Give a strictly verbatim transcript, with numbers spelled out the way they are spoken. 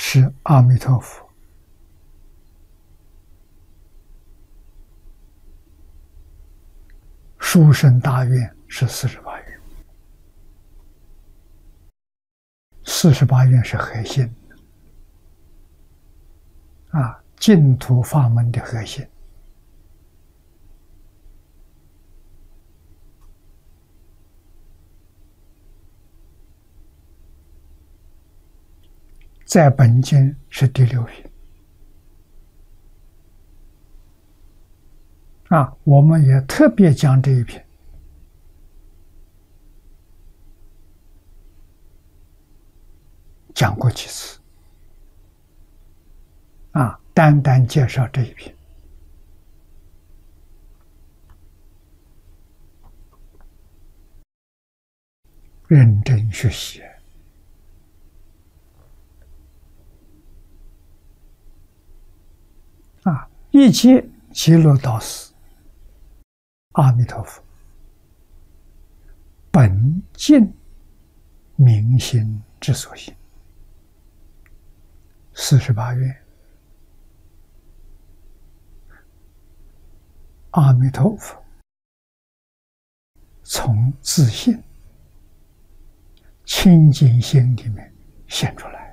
是阿弥陀佛殊胜大愿是四十八愿，四十八愿是核心啊，净土法门的核心。在本经是第六品啊，我们也特别讲这一品讲过几次啊，单单介绍这一品，认真学习啊，一切极乐导师阿弥陀佛本净明心之所行，四十八愿阿弥陀佛从自信清净心里面现出来。